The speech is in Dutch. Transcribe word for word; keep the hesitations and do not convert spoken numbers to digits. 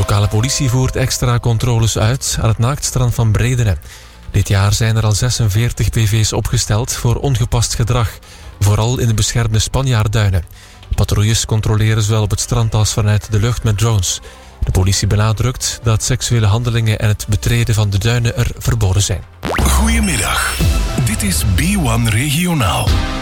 lokale politie voert extra controles uit aan het naaktstrand van Bredene. Dit jaar zijn er al zesenveertig P V's opgesteld voor ongepast gedrag, vooral in de beschermde Spanjaardduinen. Patrouilles controleren zowel op het strand als vanuit de lucht met drones. De politie benadrukt dat seksuele handelingen en het betreden van de duinen er verboden zijn. Goedemiddag, dit is B one Regionaal.